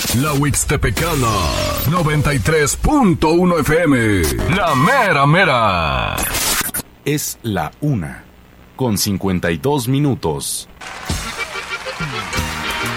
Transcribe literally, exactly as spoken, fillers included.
La Huixtepecana, noventa y tres punto uno F M. La mera mera. Es la una, con cincuenta y dos minutos.